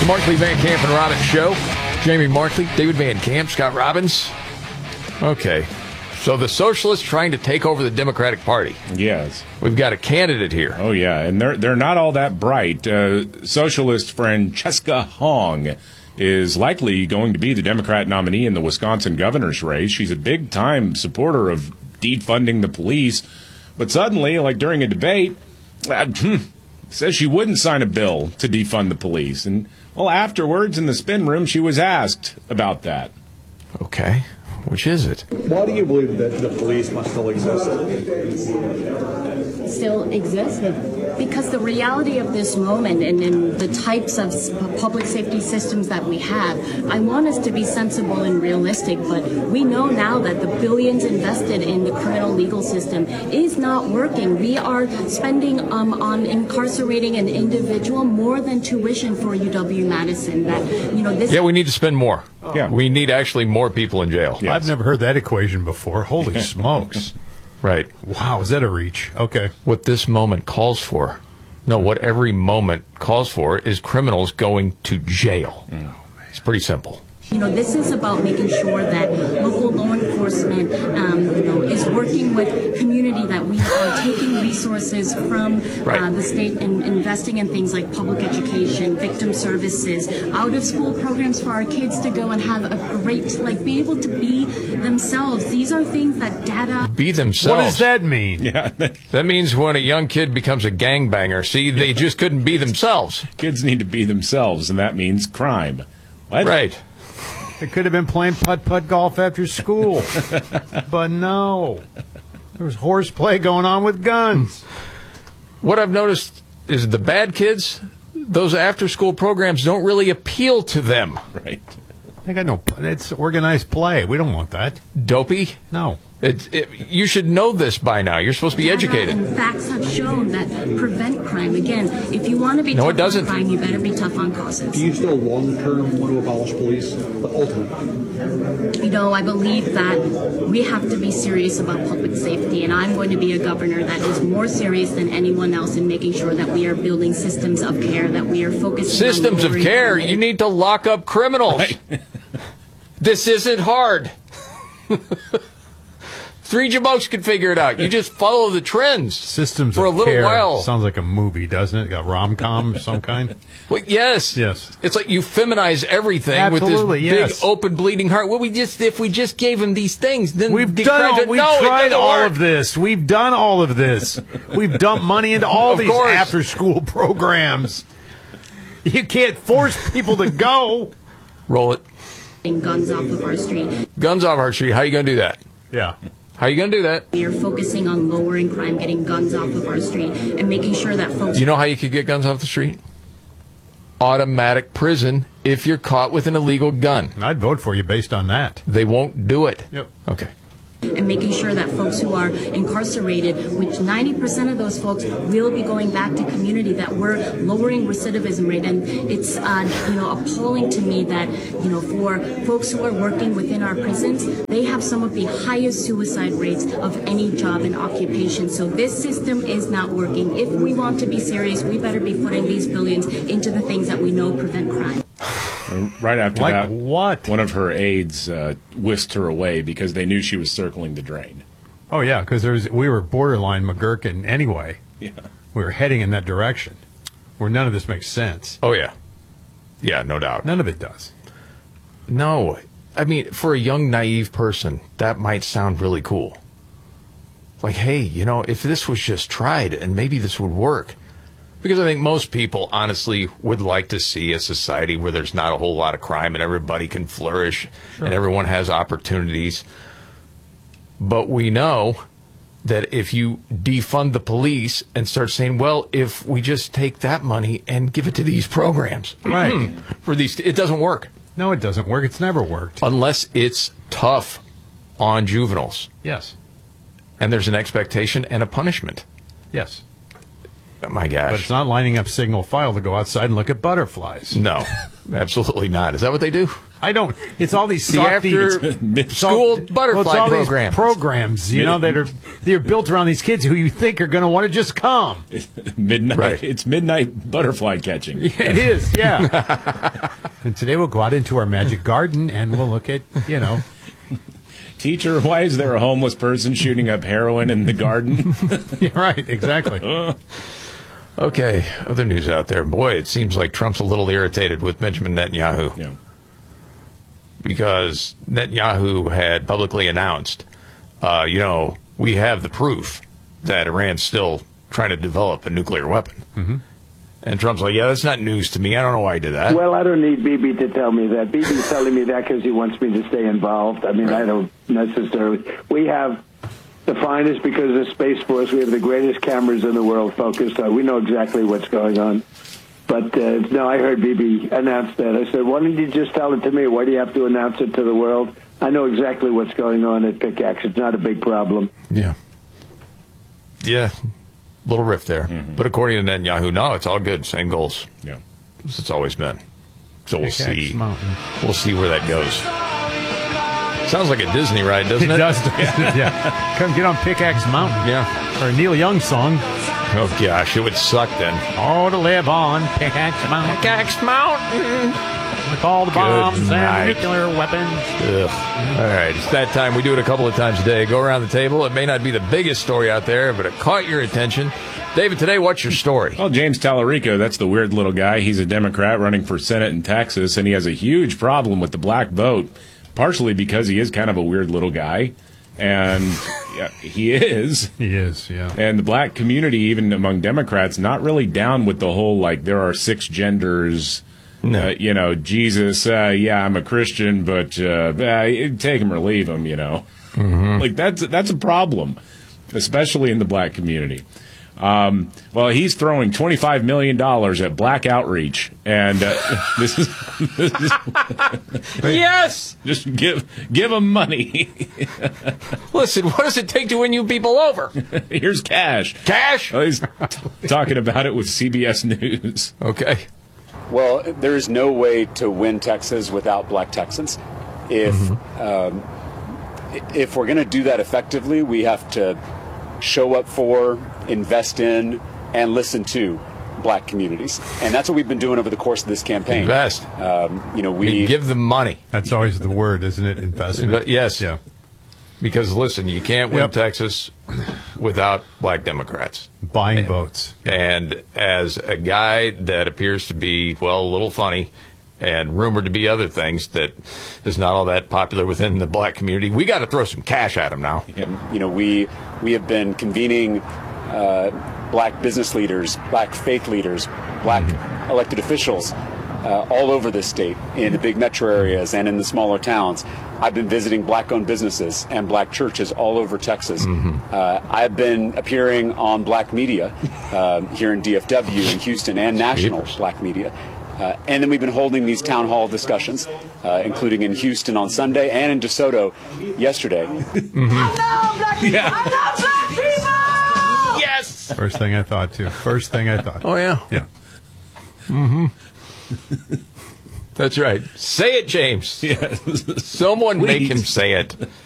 Markley, Van Camp, and Robbins show. Jamie Markley, David Van Camp, Scott Robbins. Okay. So the socialists trying to take over the Democratic Party. Yes. We've got a candidate here. Oh, yeah. And they're not all that bright. Socialist Francesca Hong is likely going to be the Democrat nominee in the Wisconsin governor's race. She's a big-time supporter of defunding the police. But suddenly, like during a debate, says she wouldn't sign a bill to defund the police. And, well, afterwards in the spin room, she was asked about that. Okay. Which is it? Why do you believe that the police must still exist? Still exist? Because the reality of this moment and in the types of public safety systems that we have, I want us to be sensible and realistic, but we know now that the billions invested in the criminal legal system is not working. We are spending on incarcerating an individual more than tuition for UW-Madison. Yeah, we need to spend more. Yeah. We need actually more people in jail. Yes. I've never heard that equation before. Holy smokes. Right. Wow, is that a reach? Okay. What this moment calls for, what every moment calls for is criminals going to jail. It's pretty simple. This is about making sure that local law enforcement, is working with community, that we are taking resources from the state and investing in things like public education, victim services, out-of-school programs for our kids to go and have a great, be able to be themselves. These are things that data... Be themselves. What does that mean? Yeah. That means when a young kid becomes a gangbanger, they just couldn't be themselves. Kids need to be themselves, and that means crime. What? Right. They could have been playing putt-putt golf after school. But no. There was horseplay going on with guns. What I've noticed is the bad kids, those after-school programs don't really appeal to them. Right. They got no... It's organized play. We don't want that. Dopey? No. You should know this by now. You're supposed to be educated. And facts have shown that prevent crime. Again, if you want to be tough on crime, you better be tough on causes. Do you still long-term want to abolish police, but ultimately? I believe that we have to be serious about public safety, and I'm going to be a governor that is more serious than anyone else in making sure that we are building systems of care, that we are focusing systems on... of care? You need to lock up criminals. Right. This isn't hard. Three jamokes can figure it out. You just follow the trends. Systems for a of little care while. Sounds like a movie, doesn't it? Got rom-com of some kind? Well, yes. Yes. It's like you feminize everything. Absolutely, with this yes. big, open, bleeding heart. Well, if we just gave him these things, then We've tried all of this. We've done all of this. We've dumped money into all these after-school programs. You can't force people to go. Roll it. Guns off of our street. Guns off our street. How are you going to do that? Yeah. How are you going to do that? We are focusing on lowering crime, getting guns off of our street, and making sure that folks... You know how you could get guns off the street? Automatic prison if you're caught with an illegal gun. I'd vote for you based on that. They won't do it. Yep. Okay. And making sure that folks who are incarcerated, which 90% of those folks will be going back to community, that we're lowering recidivism rate. And it's, appalling to me that, for folks who are working within our prisons, they have some of the highest suicide rates of any job and occupation. So this system is not working. If we want to be serious, we better be putting these billions into the things that we know prevent crime. Right after that, what? One of her aides whisked her away because they knew she was circling the drain. Oh, yeah, because we were borderline McGurkin anyway. Yeah. We were heading in that direction where none of this makes sense. Oh, yeah. Yeah, no doubt. None of it does. No. I mean, for a young, naive person, that might sound really cool. Like, hey, if this was just tried and maybe this would work. Because I think most people, honestly, would like to see a society where there's not a whole lot of crime and everybody can flourish and everyone has opportunities. But we know that if you defund the police and start saying, well, if we just take that money and give it to these programs, right, it doesn't work. No, it doesn't work. It's never worked. Unless it's tough on juveniles. Yes. And there's an expectation and a punishment. Yes. Oh, my gosh. But it's not lining up signal file to go outside and look at butterflies. No, absolutely not. Is that what they do? I don't. It's all these The after-school butterfly programs, you know, they're built around these kids who you think are going to want to just come. Midnight. Right. It's midnight butterfly catching. It is, yeah. And today we'll go out into our magic garden and we'll look at, you know. Teacher, why is there a homeless person shooting up heroin in the garden? Yeah, right, exactly. Okay, other news out there. Boy, it seems like Trump's a little irritated with Benjamin Netanyahu. Yeah. Because Netanyahu had publicly announced, we have the proof that Iran's still trying to develop a nuclear weapon. Mm-hmm. And Trump's like, yeah, that's not news to me. I don't know why he did that. Well, I don't need Bibi to tell me that. Bibi's telling me that because he wants me to stay involved. I mean, I don't necessarily. We have the finest, because of Space Force, we have the greatest cameras in the world focused on. We know exactly what's going on. But, no, I heard Bibi announce that. I said, why didn't you just tell it to me? Why do you have to announce it to the world? I know exactly what's going on at Pickaxe. It's not a big problem. Yeah. Yeah. Little rift there. Mm-hmm. But according to Netanyahu, no, it's all good. Same goals. Yeah. As it's always been. So we'll Pickaxe see. Mountain. We'll see where that goes. Sounds like a Disney ride, doesn't it? It does, yeah. Come get on Pickaxe Mountain. Yeah. Or a Neil Young song. Oh, gosh, it would suck then. Oh, to live on Pickaxe Mountain. Pickaxe Mountain. With all the bombs night. and nuclear weapons. Ugh. All right, it's that time. We do it a couple of times a day. Go around the table. It may not be the biggest story out there, but it caught your attention. David, today, what's your story? Well, James Tallarico, that's the weird little guy. He's a Democrat running for Senate in Texas, and he has a huge problem with the black vote, partially because he is kind of a weird little guy. And yeah, he is. He is, yeah. And the black community, even among Democrats, not really down with the whole, like, there are 6 genders. No. Jesus, I'm a Christian, but take him or leave him, Mm-hmm. Like, that's a problem, especially in the black community. Well, he's throwing $25 million at black outreach, and this is Yes! Just give him money. Listen, what does it take to win you people over? Here's cash. Cash? Oh, he's talking about it with CBS News. Okay. Well, there is no way to win Texas without black Texans. If we're going to do that effectively, we have to show up for, invest in, and listen to black communities. And that's what we've been doing over the course of this campaign. Invest. We give them money. That's always the word, isn't it? Investment. Yes. Yeah. Because, listen, you can't win Texas without black Democrats. Buying votes. And as a guy that appears to be, well, a little funny and rumored to be other things that is not all that popular within the black community, we got to throw some cash at him now. We have been convening black business leaders, black faith leaders, black elected officials all over this state, in the big metro areas and in the smaller towns. I've been visiting black-owned businesses and black churches all over Texas. I've been appearing on black media here in DFW, in Houston, and national black media. And then we've been holding these town hall discussions, including in Houston on Sunday and in DeSoto yesterday. I love black people! Yeah. I love black people! Yes! First thing I thought, too. First thing I thought. Oh, yeah. Yeah. That's right. Say it, James. Yes. Someone make him say it.